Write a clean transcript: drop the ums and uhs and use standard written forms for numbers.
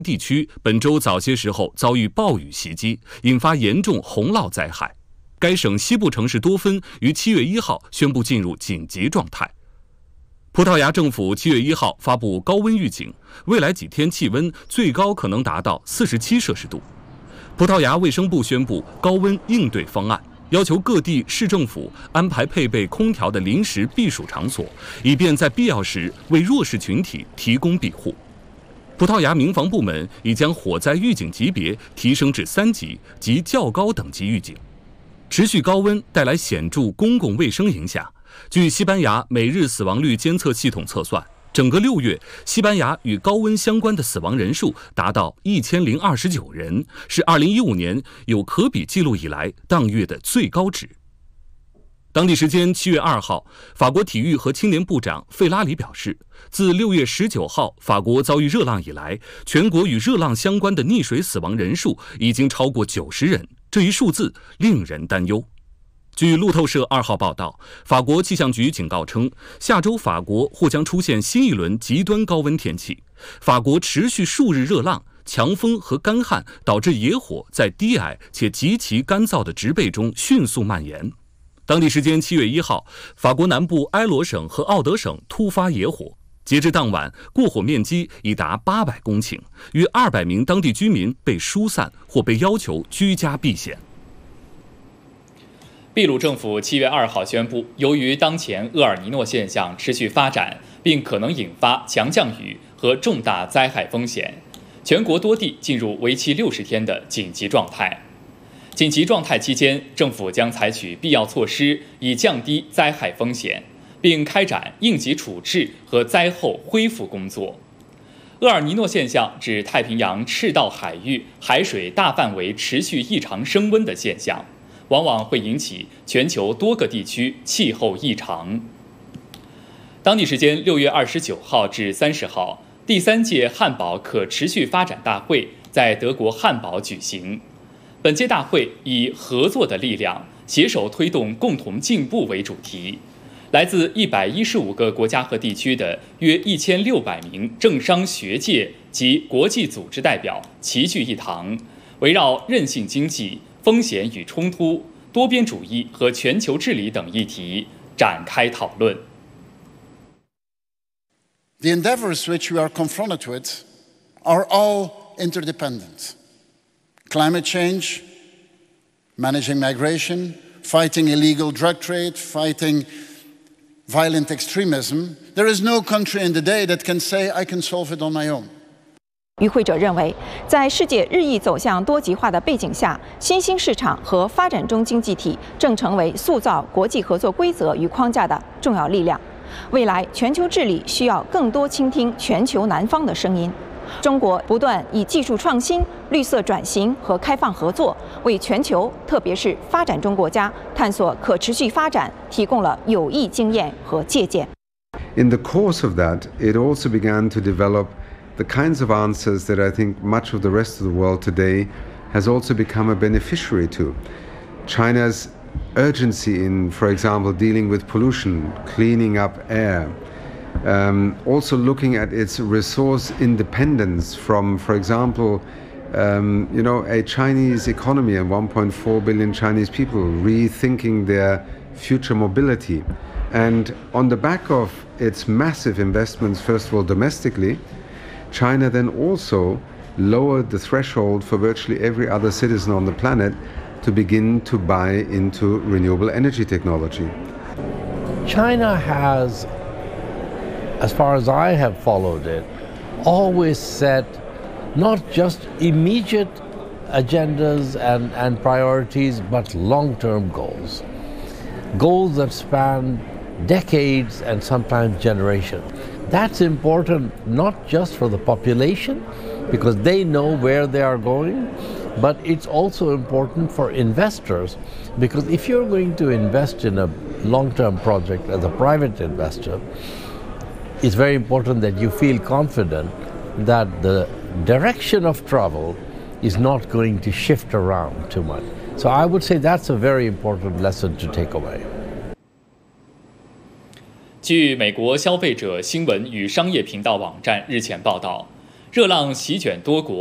地区本周早些时候遭遇暴雨袭击，引发严重洪涝灾害。该省西部城市多芬于7月1号宣布进入紧急状态。葡萄牙政府7月1号发布高温预警，未来几天气温最高可能达到47摄氏度。葡萄牙卫生部宣布高温应对方案，要求各地市政府安排配备空调的临时避暑场所，以便在必要时为弱势群体提供庇护。葡萄牙民防部门已将火灾预警级别提升至3级及较高等级预警。持续高温带来显著公共卫生影响。据西班牙每日死亡率监测系统测算，整个6月，西班牙与高温相关的死亡人数达到1029人，是2015年有可比记录以来当月的最高值。当地时间7月2号，法国体育和青年部长费拉里表示，自6月19号法国遭遇热浪以来，全国与热浪相关的溺水死亡人数已经超过90人，这一数字令人担忧。据路透社2号报道，法国气象局警告称，下周法国或将出现新一轮极端高温天气。法国持续数日热浪、强风和干旱导致野火在低矮且极其干燥的植被中迅速蔓延。当地时间7月1号，法国南部埃罗省和奥德省突发野火，截至当晚，过火面积已达800公顷，约200名当地居民被疏散或被要求居家避险。 秘鲁政府7月2号宣布，由于当前厄尔尼诺现象持续发展，并可能引发强降雨和重大灾害风险，全国多地进入为期60天的紧急状态。紧急状态期间，政府将采取必要措施以降低灾害风险，并开展应急处置和灾后恢复工作。厄尔尼诺现象指太平洋赤道海域海水大范围持续异常升温的现象，往往会引起全球多个地区气候异常。当地时间6月29号至30号，第3届汉堡可持续发展大会在德国汉堡举行。本届大会以合作的力量，携手推动共同进步为主题。来自115个国家和地区的约1600名政商学界及国际组织代表齐聚一堂，围绕韧性经济、风险与冲突、多边主义和全球治理等议题展开讨论。 The endeavors which we are confronted with are all interdependent. Climate change, managing migration, fighting illegal drug trade, fighting violent extremism. There is no country in the day that can say, I can solve it on my own. 与会者认为，在世界日益走向多极化的背景下，新兴市场和发展中经济体正成为塑造国际合作规则与框架的重要力量。未来，全球治理需要更多倾听全球南方的声音。中国不断以技术创新、绿色转型和开放合作，为全球，特别是发展中国家探索可持续发展提供了有益经验和借鉴。 In the course of that, it also began to develop the kinds of answers that I think much of the rest of the world today has also become a beneficiary to. China's urgency in, for example, dealing with pollution, cleaning up air, also looking at its resource independence from, for example, a Chinese economy and 1.4 billion Chinese people rethinking their future mobility. And on the back of its massive investments, first of all domestically, China then also lowered the threshold for virtually every other citizen on the planet to begin to buy into renewable energy technology. China has, as far as I have followed it, always set not just immediate agendas and priorities, but long-term goals. Goals that span decades and sometimes generations. That's important not just for the population, because they know where they are going, but it's also important for investors, because if you're going to invest in a long-term project as a private investor, it's very important that you feel confident that the direction of travel is not going to shift around too much. So I would say that's a very important lesson to take away. 据美国消费者新闻与商业频道网站日前报道， 热浪席卷多国。